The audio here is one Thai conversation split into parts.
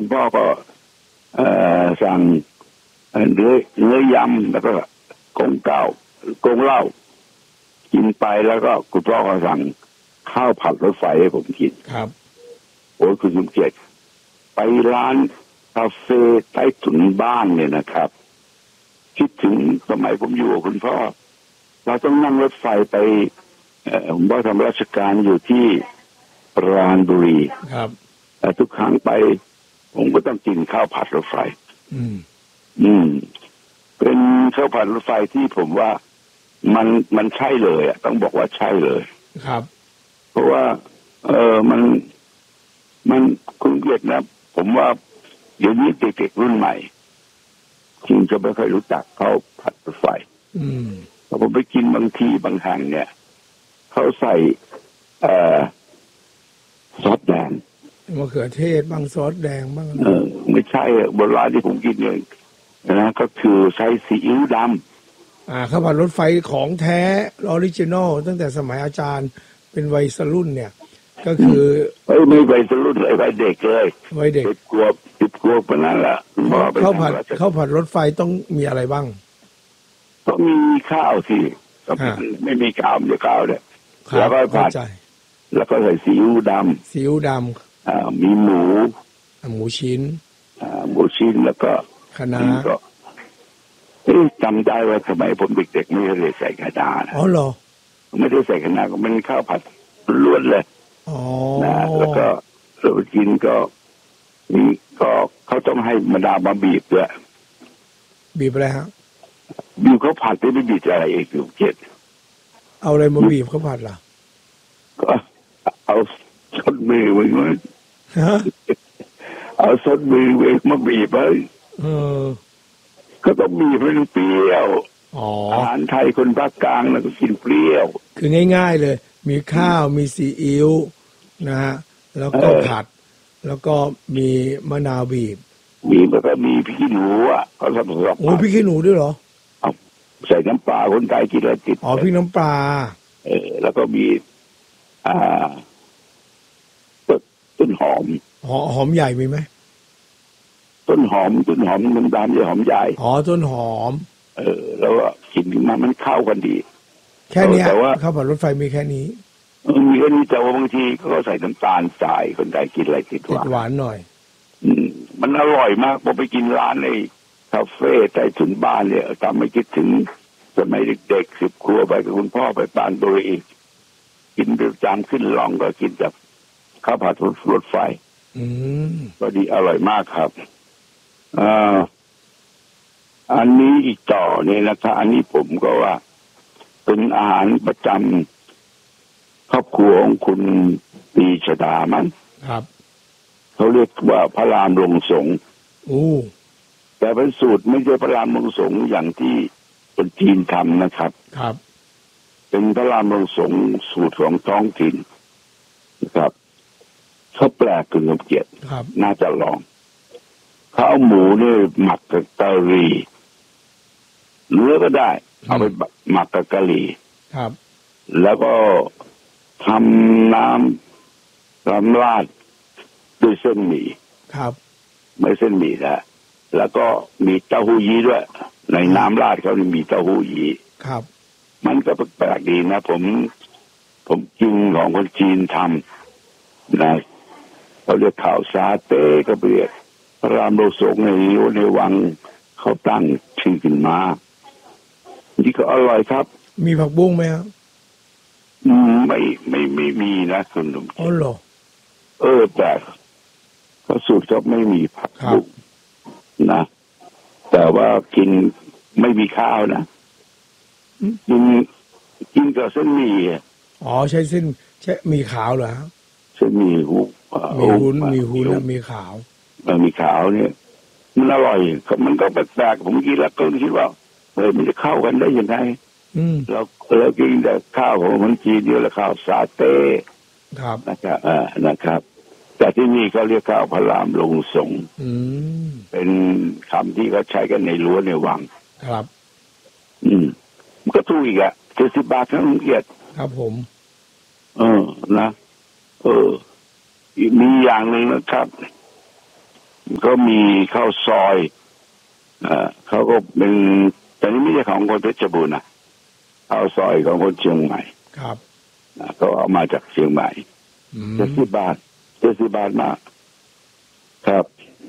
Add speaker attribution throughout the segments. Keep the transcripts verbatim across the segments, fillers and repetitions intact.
Speaker 1: คุณพ่อก็เอ่อสั่งเนื้อเนื้อยำแล้วก็กงเก่ากงเหล้ากินไปแล้วก็คุณพ่อก็สั่งข้าวผัดรถไฟให้ผมกิน
Speaker 2: ครับ
Speaker 1: โอ้ยคุณสมเกียรติไปร้านคาเฟ่ใต้ถุนบ้านเนี่ยนะครับคิดถึงสมัยผมอยู่กับคุณพ่อเราต้องนั่งรถไฟไปผมพ่อทำราชการอยู่ที่ปราณบุรี
Speaker 2: ครับ
Speaker 1: แต่ทุกครั้งไปผมก็ต้องกินข้าวผัดรถไฟ
Speaker 2: อืม
Speaker 1: อืมเป็นข้าวผัดรถไฟที่ผมว่ามันมันใช่เลยอ่ะต้องบอกว่าใช่เลย
Speaker 2: ครับ
Speaker 1: เพราะว่าเออมันมันคุณเกียรตินะผมว่าเดี๋ยวนี้เด็กๆรุ่นใหม่จริงจะไม่ค่อยรู้จักข้าวผัดรถไฟ
Speaker 2: อืม
Speaker 1: พอผมไปกินบางทีบางแห่งเนี่ยเขาใส่เอ่อซอสแดง
Speaker 2: มะเขือเทศบางซอสแดงบ้าง
Speaker 1: เออไม่ใช่โบราณที่ผมกินเนี่ยนะก็คือใช้ซีอิ๊วด
Speaker 2: ำอ่าข้าวผัดรถไฟของแท้ออริจินอลตั้งแต่สมัยอาจารย์เป็นวัยรุ่นเนี่ยก็คือ
Speaker 1: เอ้ยไม่วัยรุ่นเลยวัยเด็กเลย
Speaker 2: วัยเด็ก
Speaker 1: ติดกลัวติดกลัวปนนั้นแหละ
Speaker 2: ข้าวผัดข้าวผัดรถไฟต้องมีอะไรบ้าง
Speaker 1: ต้องมีข้าวสิไม่มีข้าวไม่ข้าวเนี่ยแล้วก็ผัดแล้วก็ใส่ซีอิ๊วดำ
Speaker 2: ซีอิ๊วด
Speaker 1: ำอ่ามีหมู
Speaker 2: หมูชิ้น
Speaker 1: อ่าหมูชิ้นแล้วก็
Speaker 2: คะน้า
Speaker 1: ก็จำได้ว่าสมัยผมเด็กๆไม่ได้ใส่คะน้านะ
Speaker 2: อ๋อเหรอ
Speaker 1: ไม่ได้ใส่คะน้าก็มันข้าวผัดล้วนเลย
Speaker 2: อ๋อ
Speaker 1: นะแล้วก็เรากินก็มีก็เขาต้องให้มะนาวมาบีบด้วย
Speaker 2: บีบอะไรฮะ
Speaker 1: บีบเขาผัดได้ไม่บีบอะไรเองคือเจ็ด
Speaker 2: เอาอะไรมาบีบเขาผัดล่ะ
Speaker 1: ก็เอาซดมือไว้ก่อนเอาซดมือไว้มาบีบไว้
Speaker 2: เออ
Speaker 1: ก็ต้องบีบให้มันเปรี้ยวอาหารไทยคนภาคกลางแล้วก็กินเปรี้ยว
Speaker 2: คือง่ายๆเลยมีข้าวมีซีอิ๊วนะฮะแล้วก็ผัดแล้วก็มีมะนาวบีบ
Speaker 1: บีบแล้วก็มีพริกขี้หนูอ่ะเขาทำสำหรับ
Speaker 2: โอ้พริกขี้หนูด้วยเหรอ
Speaker 1: เอาใส่น้ำปลาคนไทยกินแล้วติด
Speaker 2: อ๋อพริกน้ำปลา
Speaker 1: เออแล้วก็มีอ่าต้นหอม
Speaker 2: หอมหอมใหญ่มีไหม
Speaker 1: ต้นหอมต้นหอมมันดำเลยหอมใหญ่
Speaker 2: อ๋อต้นหอม
Speaker 1: เออแล้วก็กินมามันเข้ากันดี
Speaker 2: แค่นี้แต่ว่าข้าวผัดรถไฟมีแค่นี้
Speaker 1: มีแค่นี้แต่ว่าบางทีก็ใส่น้ำตาลใส่คนไทยกินอะไรติดหวาน
Speaker 2: ติดหวานหน่อย
Speaker 1: อืมมันอร่อยมากพอไปกินร้านในคาเฟ่ใต้ถุนบ้านเนี่ยทำให้คิดถึงสมัยเด็กๆสิบครัวไปกับคุณพ่อไปปานบุรีกินประจำขึ้นลองก็กินจากข้าวผัดรถไฟ
Speaker 2: อืม
Speaker 1: ก็ดีอร่อยมากครับอ่าอันนี้อีกต่อเนี่ยนะครับอันนี้ผมก็ว่าเป็นอาหารประจำครอบครัวของคุณปรีชดามั้ง
Speaker 2: ครับ
Speaker 1: เขาเรียกว่าพระรามลงสงฆ์
Speaker 2: โอ้
Speaker 1: แต่เป็นสูตรไม่ใช่พระรามลงสงฆ์อย่างที่คนจีนทำนะครับ
Speaker 2: ครับ
Speaker 1: เป็นพระรามลงสงฆ์สูตรของท้องถิ่นนะครับเขาแปลกคุณสมเกียรติน่าจะลองเขาเอาหมูเนี่ยหมักกับกะหรี่เนื้อก็ได้เอาไปหมักกับกะหรี่
Speaker 2: ครับ
Speaker 1: แล้วก็ทำน้ำน้ำราดด้วยเส้นหมี่
Speaker 2: ครับ
Speaker 1: ไม่เส้นหมี่นะแล้วก็มีเต้าหู้ยี้ด้วยในน้ำราดเขามีเต้าหู้ยี้
Speaker 2: ครับ
Speaker 1: มันก็แปลกดีนะผมผมกินของคนจีนทำนะเขาเรียกข่าวซาเต้ก็เรียกพระรามโลสงในในวังเขาตั้งชื่อขึ้นมาที่ก็อร่อยครับ
Speaker 2: มีผักบุ้งไหมครับ
Speaker 1: ไม่ไม่ไม่มีนะคุณลุง
Speaker 2: อ๋อเหรอ
Speaker 1: เออแต่เขาสูตรก็ไม่มีผักบุ้งนะแต่ว่ากินไม่มีข้าวนะกินกินกับเส้นหมี่
Speaker 2: อ๋อใช้เส้นใช้มีขาวเหรอ
Speaker 1: เส้นหมี่หู
Speaker 2: มีหุ้นมีหุ้นมีขาว
Speaker 1: มีขาวเนี่ยมันอร่อยมันก็แปลกๆผมกินแล้วก็คิดว่าเออมันจะเข้ากันได้ยังไงเราเรากินแต่ข้าวของคนจีนเดียวแล้วข้าวซาเต้
Speaker 2: ครับ
Speaker 1: นะครับอ่านะครับแต่ที่นี่เขาเรียกข้าวพระรามลงสงฆ์เป็นคำที่เขาใช้กันในรั้วในวัง
Speaker 2: ครับ
Speaker 1: อืมมันก็ถูกอีกอะเจ็ดสิบบาททั้งเอียด
Speaker 2: ครับผม
Speaker 1: เออนะเออมีอย่างหนึ่งนะครับก็มีข้าวซอยเอ่อเขาก็เป็นแต่นี่ไม่ใช่ของคนเพชรบูรณ์นะข้าวซอยของคนเชียงใหม่
Speaker 2: ครับ
Speaker 1: ก็เอามาจากเชียงใหม่เจ็ดสิบบาทเจ็ดสิบบาทมากครับ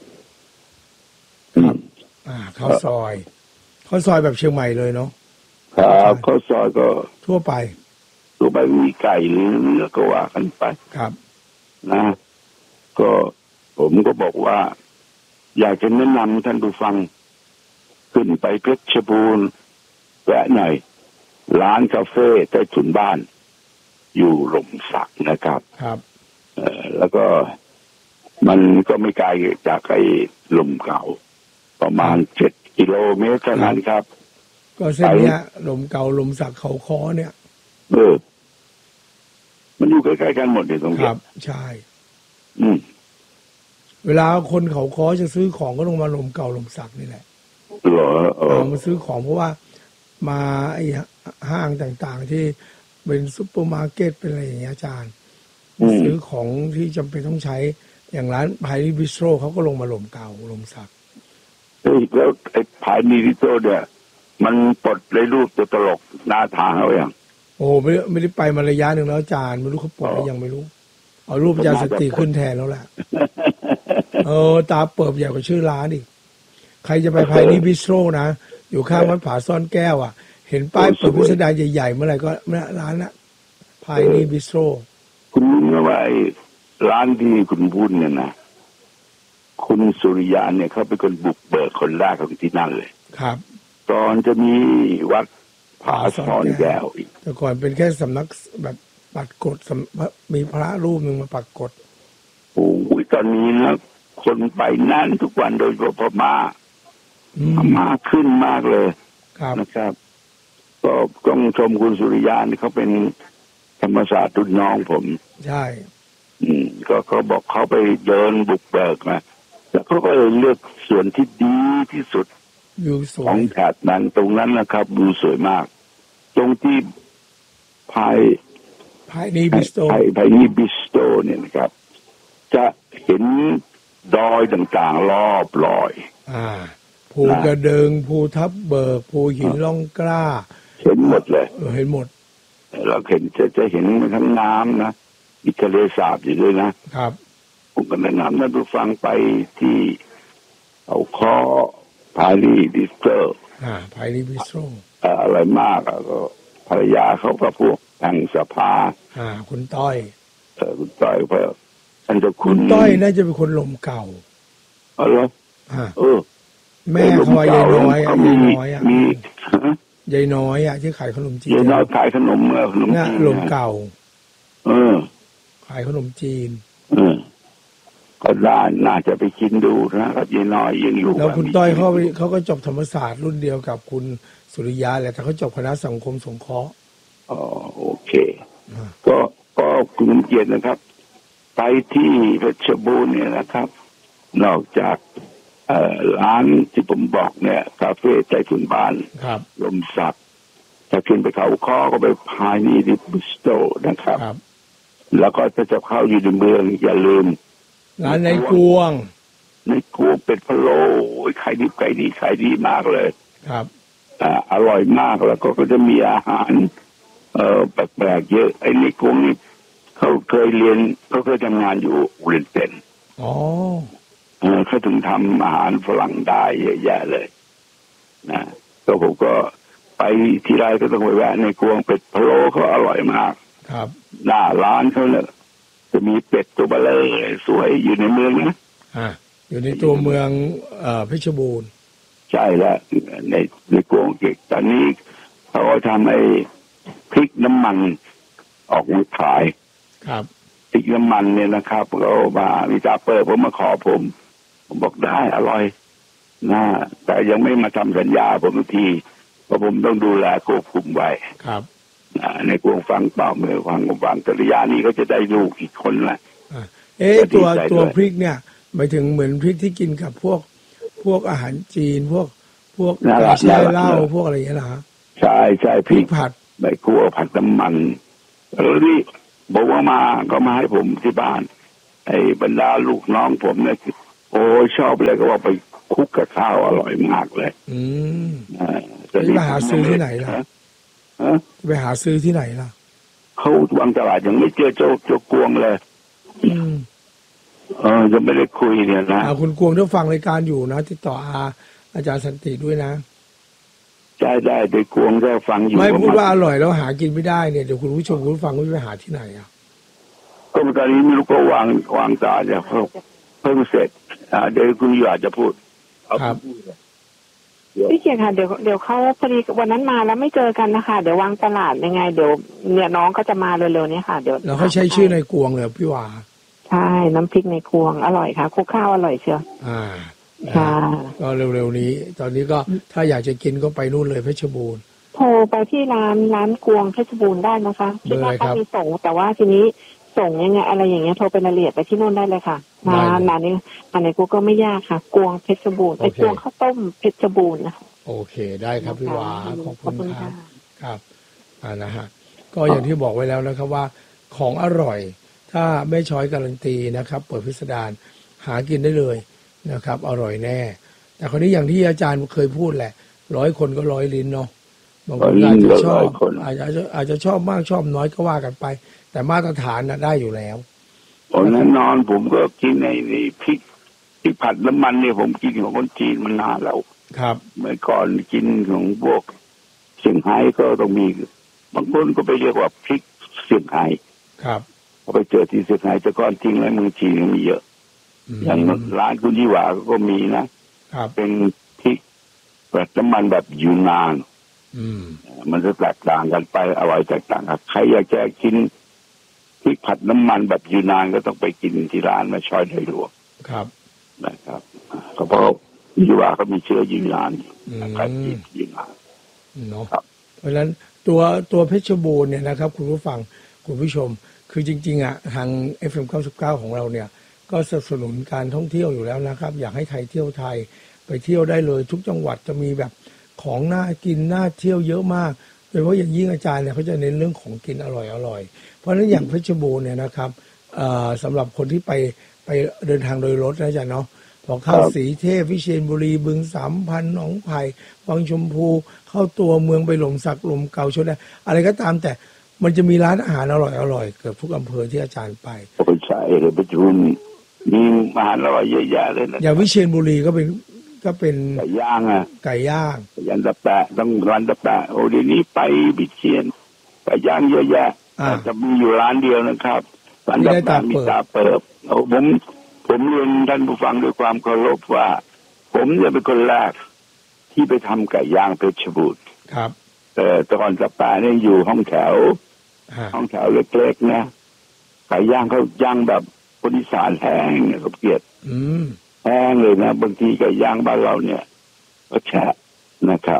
Speaker 2: ครับอ่าข้าวซอยข้าวซอยแบบเชียงใหม่เลยเนาะ
Speaker 1: ครับข้าวซอยก็
Speaker 2: ทั่วไป
Speaker 1: ทั่วไปมีไก่หรือเนื้อก็ว่ากันไป
Speaker 2: ครับ
Speaker 1: นะก็ผมก็บอกว่าอยากจะแนะนำท่านผู้ฟังขึ้นไปเพชรบูรณ์แวะหน่อยร้านคาเฟ่ใต้ถุนบ้านอยู่หล่มสักนะครับ
Speaker 2: ครับ
Speaker 1: เอ่อแล้วก็มันก็ไม่ไกลจากไอ้หล่มเก่าประมาณเจ็ดกิโลเมตรเท่านั้นครับ
Speaker 2: ก็เส้นเนี้ยหล่มเก่าหล่มสักเขาค้อเนี่ย
Speaker 1: เออมันอยู่ใกล้ๆกันหมดเลยตรงนี้
Speaker 2: ครับใช่
Speaker 1: อืม
Speaker 2: เวลาคนเขาค้อจะซื้อของก็ลงมาหล่มเก่าหล่มสักนี่แหละ
Speaker 1: เหรอเออ
Speaker 2: มาซื้อของเพราะว่ามาไอ้ห้างต่างๆที่เป็นซุปเปอร์มาร์เก็ตเป็นอะไรอย่างเงี้ยอาจารย์ซื้อของที่จำเป็นต้องใช้อย่างร้านไพรีบิสโตรเขาก็ลงมาหล่มเก่าหล่มสัก
Speaker 1: เฮ้ยแล้วไอ้ไพรีบิสโตรเนี่ยมันปลดในรูปตัวตลกหน้าทางเขาอย่าง
Speaker 2: โอ้ไม่ไม่ได้ไปมาระยะหนึ่งแล้วอาจารย์ไม่รู้เขาปลดหรือยังไม่รู้เอารูปยาสติขึ้นแทนแล้วแหละเออตาเปิบใหญ่กว่าชื่อร้านอีกใครจะไปไพรีบิสโตรนะอยู่ข้างวัดผาซ่อนแก้วอ่ะเห็นป้ายเปิดพิสดารใหญ่ๆเมื่อไหร่ก็ร้านละไพรีบิสโตร
Speaker 1: คุณรู้ไหมว่าร้านที่คุณพูดเนี่ยนะคุณสุริยาเนี่ยเขาเป็นคนบุกเบิกคนแรกของที่นั่นเลย
Speaker 2: ครับ
Speaker 1: ตอนจะมีวัดผาซ่อนแก้วอีก
Speaker 2: แต่ก่อนเป็นแค่สำนักแบบปักกฎมีพระรูปหนึ่งมาปักกฎ
Speaker 1: โอ้ยตอนนี้นะคนไปนั่นทุกวันโดยเฉพาะมามาขึ้นมากเลยนะครับก็ต้องชมคุณสุริยานี่เขาเป็นธรรมศาสตร์รุ่นน้องผม
Speaker 2: ใช่
Speaker 1: อืมก็เขาบอกเขาไปเดินบุกเบิกนะแล้วเขาก็เลยเลือกส่วนที่ดีที่สุดของแถบนั้นตรงนั้นนะครับดูสวยมากตรงที่ไพ
Speaker 2: ไพรีบิสโต
Speaker 1: ไพรีบิสโตเนี่ยนะครับจะเห็นดอยต่างๆรอบลอย
Speaker 2: อ่าภูกระเดิงภูทับเบิกภูหินล่องกล้า
Speaker 1: เห็นหมดเลย
Speaker 2: เห็นหมด
Speaker 1: เราเห็นจะจะเห็นทั้งน้ำนะมีทะเลสาบอยู่ด้วยนะครับผมก็แนะนำท่านผู้ฟังไปที่เอาข้อไพรีบิสโตร
Speaker 2: อ่าไพรีบิสโตร
Speaker 1: อะไรมากอ่ะก็ภรรยาเขาก็พวกทางสภา
Speaker 2: อ่าคุณต้อย
Speaker 1: เออคุณต้อยเพื่อท่านจะ
Speaker 2: คุณต้อยน่าจะเป็นคนลมเก่า
Speaker 1: อ๋อเหรอ
Speaker 2: อ่า
Speaker 1: เออ
Speaker 2: แม่เขายายน้อยอ่ะยายน้อยอ่ะมียายน้อยอ่ะที่ขายขนมจีน
Speaker 1: ยายน้อยขายขนมขนมจีน
Speaker 2: ลมเก่า
Speaker 1: เออ
Speaker 2: ขายขนมจีน
Speaker 1: เออก็ได้น่าจะไปกินดูนะครับยายน้อยยังอยู่
Speaker 2: แล้วคุณต้อยเขาเขาก็จบธรรมศาสตร์รุ่นเดียวกับคุณสุริยาแหละแต่เขาจบคณะสังคมสงเคราะห์
Speaker 1: อ๋อโอเคก็ก็คุณเกียรตินะครับไปที่เพชรบูรณ์เนี่ยนะครับนอกจากเอ่อร้านที่ผมบอกเนี่ยคาเฟ่ใต้ถุนบ้านลมสักถ้าขึ้นไปเขาค้อก็ไปพานี่ดิบิสโตนะครับแล้วก็ถ้าจะเข้าอยู่ในเมืองอย่าลืม
Speaker 2: ร้านในกวง
Speaker 1: ในกวงเป็ดพะโล้ขายดีขายดีขายดีมากเลย
Speaker 2: ครับ
Speaker 1: อ่าอร่อยมากแล้วก็ก็จะมีอาหารเอ่อแปลกๆเยอะไอ้ในกวงนี่เขาเคยเรียนเขาเคยทำงานอยู่เรียนเป็น
Speaker 2: อ๋อ
Speaker 1: เออเขาถึงทำอาหารฝรั่งได้เยอะแยะเลยนะก็ผมก็ไปทีไรก็ต้องไปแวะในกวงเป็ดพะโล้เขาอร่อยมาก
Speaker 2: ครับ
Speaker 1: หน้าร้านเขาเนี่ยจะมีเป็ดตัวเบลอสวยอยู่ในเมืองนะ
Speaker 2: อ่าอยู่ในตัวเมืองเอ่อเพชรบูรณ์
Speaker 1: ใช่แล้วในในกวงเก็กตอนนี้เขาก็ทำไอ้พริกน้ำมันออกมาขาย
Speaker 2: ครับ
Speaker 1: พริกน้ำมันเนี่ยนะครับเรามามีจ่าเปิดผมมาขอผมผมบอกได้อร่อยนะแต่ยังไม่มาทำสัญญาผมทีเพราะผมต้องดูแลควบคุมไว้
Speaker 2: ครับ
Speaker 1: ในกวงฟังเปล่าเมื่อฟังฟังแต่ระยะนี้ก็จะได้ลูกอีกคนละ
Speaker 2: เอ๊ะตัวตัวพริกเนี่ยหมายถึงเหมือนพริกที่กินกับพวกพวกอาหารจีนพวกพวกแช่เหล้าพวกอะไรอย่างเงี้ยนะ
Speaker 1: ใช่ใช่
Speaker 2: พริกผัด
Speaker 1: ใบกัวผัดน้ำมันแล้วนี่บอกว่ามาก็มาให้ผมที่บ้านไอ้บรรดาลูกน้องผมเนี่ยโอ้ชอบเลยก็ว่าไปคุกกับข้าวอร่อยมากเลย
Speaker 2: อืม
Speaker 1: อ่า
Speaker 2: ไปหาซื้อที่ไหนล่ะไปหาซื้อที่ไหนล่ะ
Speaker 1: เขาวางตลาดยังไม่เจอเจ้าเจ้ากวงเลย
Speaker 2: อืม
Speaker 1: เออยังไม่ได้คุยเนี่ยนะ
Speaker 2: คุณกวงถ้าฟังรายการอยู่นะติดต่ออาอาจารย์สันติด้วยนะ
Speaker 1: ได้ได้โดยกวงถ้าฟังอยู่
Speaker 2: ไม่พูดว่าอร่อยแล้วหากินไม่ได้เนี่ยเดี๋ยวคุณผู้ชมคุณผู้ฟังไม่ไปหาที่ไหนอ่ะ
Speaker 1: ก็ตอนนี้ไม่รู้ก็วางวางตาจะเพิ่มเพิ่งเสร็จอ่าเดี๋ยวคุณอยากจะพูด
Speaker 2: ครับ
Speaker 3: พี่เกียรติค่ะเดี๋ยวเดี๋ยวเขาพอดีวันนั้นมาแล้วไม่เจอกันนะคะเดี๋ยววางตลาดยังไงเดี๋ยวเนี่ยน้องก็จะมาเร็วๆนี้ค่ะเดี๋ยว
Speaker 2: แล้วเขาใช้ชื่อในกวงเลยพี่วา
Speaker 3: ใช่น้ำพริกในกวงอร่อยค่ะคลุกข้าวอร่อยเชียว
Speaker 2: อ่า
Speaker 3: ค่ะ
Speaker 2: ก็เร็วๆนี้ตอนนี้ก็ถ้าอยากจะกินก็ไปนู่นเลยเพชรบูรณ์
Speaker 3: โทรไปที่ร้านร้านกวงเพชรบูรณ์ได้นะคะคิดว่าเขามีส่งแต่ว่าทีนี้ส่งยังไงอะไรอย่างเงี้ยโทรเป็นรายละเอียดไปที่นู่นได้เลยค่ะมาร้านนี้อันนี้กูก็ไม่ยากค่ะกวงเพชรบูรณ์ไอ้กวงข้าวต้มเพชรบูรณ์นะคะ
Speaker 2: โอเคได้ครับพี่วาขอบคุณครับครับอ่านะฮะก็อย่างที่บอกไว้แล้วนะครับว่าของอร่อยถ้าแม่ช้อยการันตีนะครับเปิดพิสดารหากินได้เลยนะครับอร่อยแน่แต่คราวนี้อย่างที่อาจารย์เคยพูดแหละร้อยคนก็ร้อยลิ้นเนาะบางคนอาจจะชอบอาจจะอาจจะชอบมากชอบน้อยก็ว่ากันไปแต่มาตรฐานน่ะได้อยู่แล้ว
Speaker 1: ตอนนั้นนอนผมก็กินในนี่พริกพริกผัดน้ำมันเนี่ยผมกินของคนจีนมันนานแล้ว
Speaker 2: ครับ
Speaker 1: เมื่อก่อนกินของพวกเซี่ยงไฮ้ก็ต้องมีบางคนก็ไปเรียกว่าพริกเซี่ยงไฮ้
Speaker 2: ครับ
Speaker 1: พอไปเจอที่เซี่ยงไฮ้แต่ก่อนจริงแล้วเมืองจีนมีเยอะอย่างร้านคุณยี่หว่าก็มีนะครับเป็นพริกแบบน้ำมันแบบยูนานมันจะแตกต่างกันไปอร่อยแตกต่างกันใครอยากจะกินพริกผัดน้ำมันแบบยูนานก็ต้องไปกินที่ร้านมาช้อยไทยหลวง
Speaker 2: ครับ
Speaker 1: นะครับก็เพราะยี่หว่าก็มีเชื้อยูนานนะครับจีนยูนาน
Speaker 2: เนาะเพราะฉะนั้นตัวตัวเพชรบูรณ์เนี่ยนะครับคุณผู้ฟังคุณผู้ชมคือจริงๆอ่ะทาง เอฟ เอ็ม เก้าสิบเก้าของเราเนี่ยก็สนับสนุนการท่องเที่ยวอยู่แล้วนะครับอยากให้ไทยเที่ยวไทยไปเที่ยวได้เลยทุกจังหวัดจะมีแบบของน่ากินน่าเที่ยวเยอะมากโดยเฉพาะอย่างยิ่งอาจารย์เนี่ยเขาจะเน้นเรื่องของกินอร่อยอร่อยเพราะฉะนั้นอย่างเพชรบูรณ์เนี่ยนะครับสำหรับคนที่ไปไปเดินทางโดยรถนะอาจารย์เนาะพอเข้าสีเทพวิเชียรบุรีบึงสามพันหนองไผ่วังชมพูเข้าตัวเมืองไปหล่มสักลมเก่าชนอะไรก็ตามแต่มันจะมีร้านอาหารอร่อยอร่อยเกือบทุกอำเภอที่อาจารย์ไป
Speaker 1: โอ้ใช่เลยเพชรบูรณ์มีอาหารอร่อยเยอะแยะเลยนะ
Speaker 2: อย่างวิเชียรบุรีก็เป็นก็เป็น
Speaker 1: ไก่ย่างอ่ะ
Speaker 2: ไก่ย่าง
Speaker 1: ยันตะแปะต้องร้านตะแปะโอ้เดี๋ยวนี้ไปวิเชียรไก่ย่างเยอะแยะจะมีอยู่ร้านเดียวนะครับร้านตะแปะมีตาเปิบโอ้ผมผมเรียนท่านผู้ฟังด้วยความเคารพว่าผมเนี่ยเป็นคนแรกที่ไปทำไก่ย่างเพชรบูรณ์
Speaker 2: ครับ
Speaker 1: แต่ตอนตะแปะเนี่ยอยู่ห้องแถวห้องแถวเล็กๆนะไก่ย่างเขาย่างแบบคนอีสานแห้งเนี่ยเขาเกลียดแห้งเลยนะบางทีไก่ย่างบ้านเราเนี่ยก็แฉะนะครับ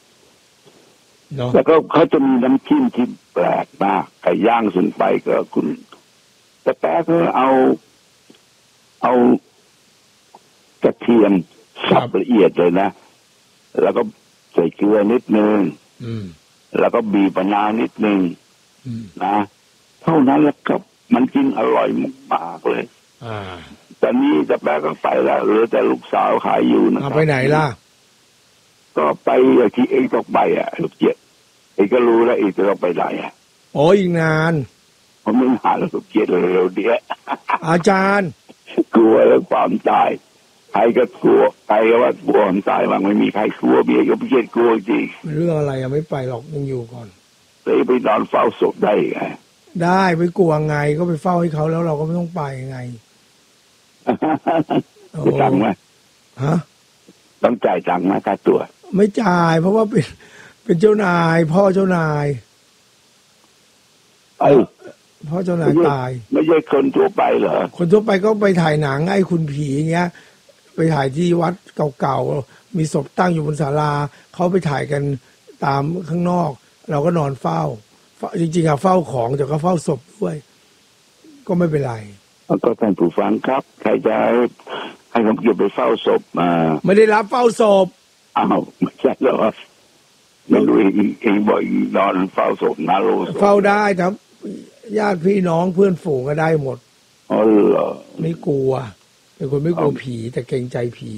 Speaker 2: no.
Speaker 1: แล้วก็เขาจะมีน้ำจิ้มที่แปลกมากไก่ย่างส่วนไปก็คุณแต่แป๊ะก็เอาเอากระเทียมสับละเอียดเลยนะแล้วก็ใส่เกลือนิดนึงแล้วก็บีบมะนาวนิดนึงนะเท่านั้นแหละครับมันกินอร่อยมากๆเลยตอนนี้จะแปลก็ไปแล้วเหลือแต่ลูกสาวขายอยู่นะครับ
Speaker 2: ไปไหนล่ะ
Speaker 1: ก็ไปที่เองต้องไปอ่ะลูกเจี๊ยบเองก็รู้แล้วเองจะต้องไปไหนอ่ะ
Speaker 2: โอ้อีกนาน
Speaker 1: ผมไม่หาแล้วลูกเจี๊ยบเร็วๆเดียว
Speaker 2: อาจารย์
Speaker 1: กลัวแล้วความตายใครก็กลัวใครก็ว่ากลัวความตายบางไม่มีใครกลัวเบียร์ก็ไม่เจ็บกลัวจริง
Speaker 2: เรื่องอะไรยังไม่ไปหรอกยังอยู่ก่อน
Speaker 1: ไปไปนอนเฝ้าศพได้ไง
Speaker 2: ได้ไปกลัวไงก็ไปเฝ้าให้เขาแล้วเราก็ไม่ต้องไปไง
Speaker 1: จะตังค์ไหม
Speaker 2: ฮะ
Speaker 1: ต้องจ่ายตังค์ไหมค่าตัว
Speaker 2: ไม่จ่ายเพราะว่าเป็นเป็นเจ้านายพ่อเจ้านาย
Speaker 1: ไอ้
Speaker 2: พ่อเจ้านายตาย
Speaker 1: ไม่ใช่คนทั่วไปเหรอ
Speaker 2: คนทั่วไปก็ไปถ่ายหนังไอ้คุณผีเงี้ยไปถ่ายที่วัดเก่าๆมีศพตั้งอยู่บนศาลาเขาไปถ่ายกันตามข้างนอกเราก็นอนเฝ้าจริงๆอะเฝ้าของแต่ก็เฝ้าศพด้วยก็ไม่เป็นไร
Speaker 1: ก็ท่านผู้ฟังครับใครจะให้ผมเก็บไปเฝ้าศพมา
Speaker 2: ไม่ได้รับเฝ้าศพ
Speaker 1: อ้าวไม่ใช่หรอไม่รู้เองเองบอกนอนเฝ้าศพนาโล
Speaker 2: เฝ้าได้ครับญาติพี่น้องเพื่อนฝูงก็ได้หมด
Speaker 1: อ๋อเหรอ
Speaker 2: ไม่กลัวเป็นคนไม่กลัวผีแต่เกรงใจผี